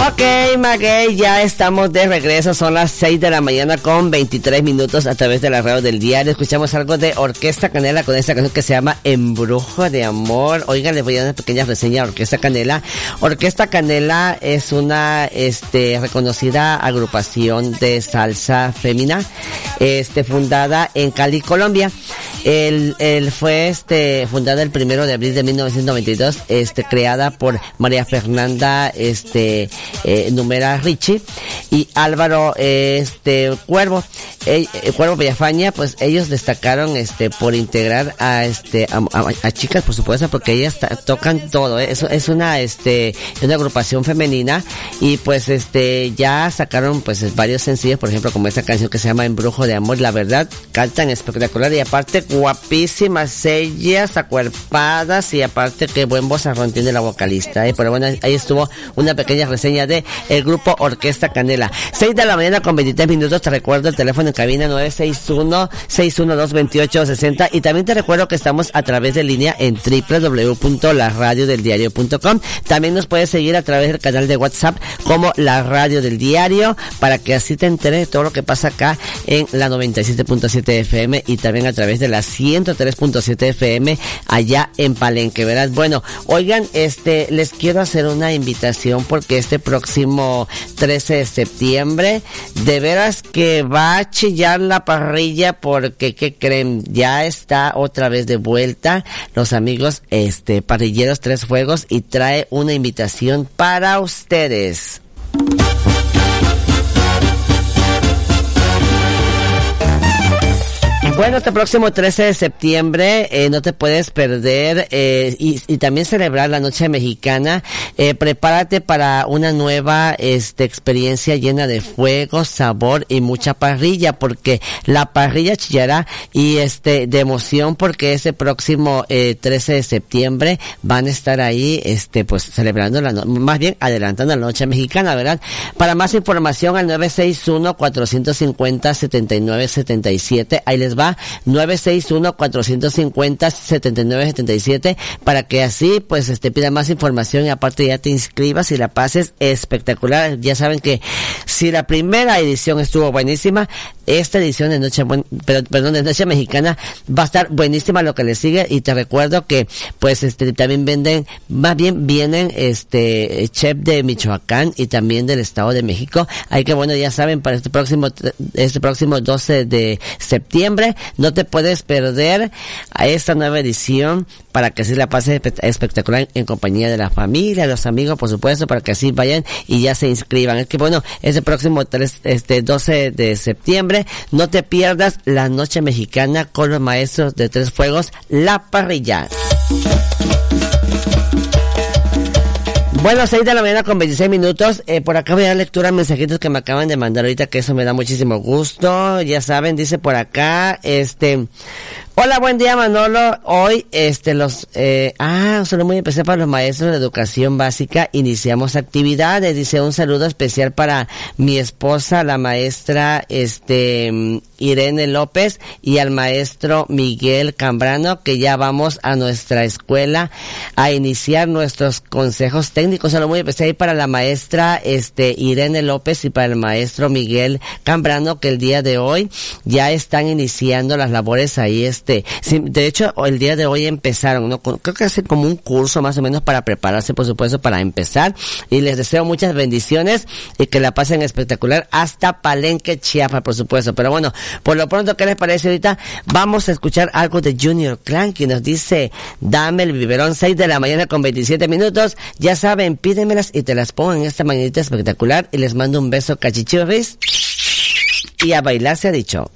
Ok, Maguey, ya estamos de regreso, son las 6 de la mañana con 23 minutos a través de la radio del diario. Escuchamos algo de Orquesta Canela con esta canción que se llama Embrujo de Amor. Oigan, les voy a dar una pequeña reseña de Orquesta Canela. Orquesta Canela es una reconocida agrupación de salsa femina, fundada en Cali, Colombia. Fue fundada el 1 de abril de 1992, creada por María Fernanda Numera Ricci y Álvaro Cuervo Villafaña. Pues ellos destacaron por integrar a chicas, por supuesto, porque ellas tocan todo, es una agrupación femenina, y pues ya sacaron pues varios sencillos, por ejemplo como esta canción que se llama Embrujo de Amor. La verdad, cantan espectacular, y aparte guapísimas ellas, acuerpadas, y aparte qué buen vozarrón tiene la vocalista, pero bueno, ahí estuvo una pequeña reseña de el grupo Orquesta Canela. 6 de la mañana con 23 minutos. Te recuerdo el teléfono en cabina 961-612-2860, y también te recuerdo que estamos a través de línea en www.laradiodeldiario.com. También nos puedes seguir a través del canal de WhatsApp como La Radio del Diario, para que así te enteres de todo lo que pasa acá en la 97.7 FM y también a través de la 103.7 FM allá en Palenque, ¿verdad? Bueno, oigan, les quiero hacer una invitación, porque este próximo 13 de septiembre de veras que va a chillar la parrilla, porque ¿qué creen? Ya está otra vez de vuelta los amigos parrilleros Tres Fuegos, y trae una invitación para ustedes. Bueno, este próximo 13 de septiembre no te puedes perder y también celebrar la Noche Mexicana. Prepárate para una nueva experiencia llena de fuego, sabor y mucha parrilla, porque la parrilla chillará y de emoción, porque ese próximo 13 de septiembre van a estar ahí pues celebrando más bien adelantando la Noche Mexicana, ¿verdad? Para más información al 961-450-7977, ahí les va, 961-450-7977, para que así pues pidan más información y aparte ya te inscribas y la pases espectacular. Ya saben que si la primera edición estuvo buenísima, esta edición de Noche Mexicana va a estar buenísima lo que le sigue. Y te recuerdo que pues también vienen chef de Michoacán y también del Estado de México. Ahí que bueno, ya saben, para este próximo 12 de septiembre no te puedes perder a esta nueva edición, para que así la pases espectacular en compañía de la familia, los amigos, por supuesto, para que así vayan y ya se inscriban. Es que bueno, ese próximo 12 de septiembre no te pierdas la Noche Mexicana con los maestros de Tres Fuegos, La Parrilla. Bueno, 6 de la mañana con 26 minutos. Por acá voy a dar lectura a mensajitos que me acaban de mandar ahorita, que eso me da muchísimo gusto. Ya saben, dice por acá, hola, buen día, Manolo. Hoy, un saludo muy especial para los maestros de educación básica. Iniciamos actividades. Dice, un saludo especial para mi esposa, la maestra, Irene López, y al maestro Miguel Cambrano, que ya vamos a nuestra escuela a iniciar nuestros consejos técnicos. Un saludo muy especial para la maestra, Irene López, y para el maestro Miguel Cambrano, que el día de hoy ya están iniciando las labores ahí, sí, de hecho, el día de hoy empezaron, ¿no? Creo que hacen como un curso más o menos para prepararse, por supuesto, para empezar. Y les deseo muchas bendiciones y que la pasen espectacular hasta Palenque, Chiapas, por supuesto. Pero bueno, por lo pronto, ¿qué les parece ahorita? Vamos a escuchar algo de Junior Clan, que nos dice, dame el biberón. 6 de la mañana con 27 minutos. Ya saben, pídemelas y te las pongo en esta mañanita espectacular. Y les mando un beso cachichurris. Y a bailar se ha dicho.